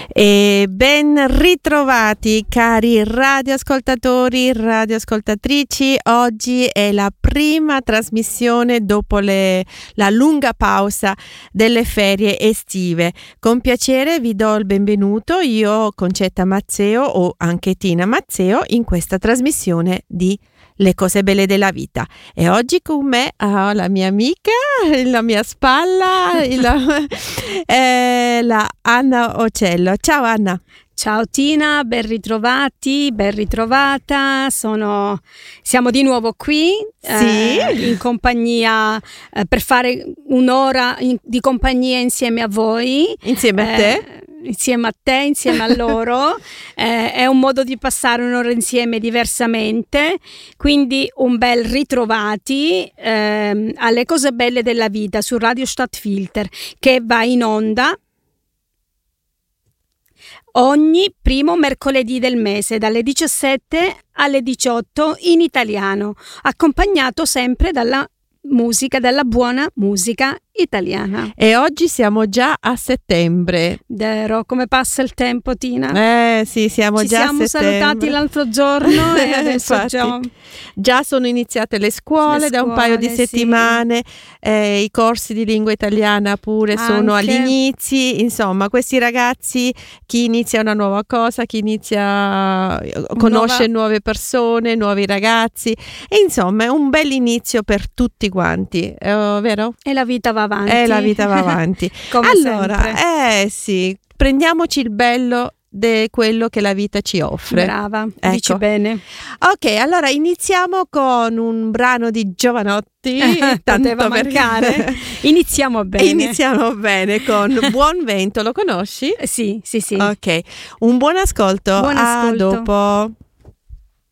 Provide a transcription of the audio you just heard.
E ben ritrovati cari radioascoltatori, radioascoltatrici. Oggi è la prima trasmissione dopo la lunga pausa delle ferie estive. Con piacere vi do il benvenuto, io Concetta Mazzeo o anche Tina Mazzeo, in questa trasmissione di Le cose belle della vita. E oggi con me ho la mia amica, la mia spalla, la Anna Ocello. Ciao Anna. Ciao Tina, ben ritrovati, ben ritrovata. Siamo di nuovo qui, sì. In compagnia, per fare un'ora di compagnia insieme a voi. Insieme a te? Insieme a te, insieme a loro. È un modo di passare un'ora insieme diversamente, quindi un bel ritrovati alle cose belle della vita su Radio Stadtfilter, che va in onda ogni primo mercoledì del mese dalle 17 alle 18 in italiano, accompagnato sempre dalla buona musica italiana. E oggi siamo già a settembre. Vero, come passa il tempo, Tina? Sì, siamo Ci già a siamo settembre. salutati l'altro giorno e adesso già sono iniziate le scuole da un paio di settimane, sì. I corsi di lingua italiana pure sono agli inizi. Insomma, questi ragazzi, chi inizia una nuova cosa, chi conosce nuove persone, nuovi ragazzi, e insomma è un bel inizio per tutti quanti, vero? E la vita va avanti. La vita va avanti. Come allora, sempre. Sì, prendiamoci il bello di quello che la vita ci offre. Brava, ecco. Dici bene. Ok, allora iniziamo con un brano di Giovanotti. Poteva mancare. Iniziamo bene con Buon Vento. Lo conosci? Sì. Ok, un buon ascolto. Buon ascolto. A dopo.